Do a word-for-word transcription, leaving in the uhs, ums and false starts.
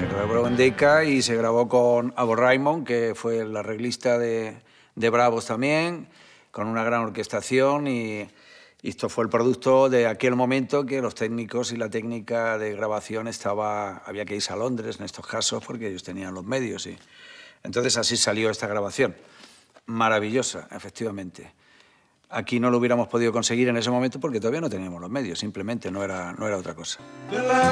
Se grabó en Decca y se grabó con Abo Raymond, que fue el arreglista de, de Bravos también, con una gran orquestación y, y esto fue el producto de aquel momento que los técnicos y la técnica de grabación estaba, había que irse a Londres en estos casos porque ellos tenían los medios. Y, entonces así salió esta grabación, maravillosa, efectivamente. Aquí no lo hubiéramos podido conseguir en ese momento porque todavía no teníamos los medios, simplemente no era, no era otra cosa.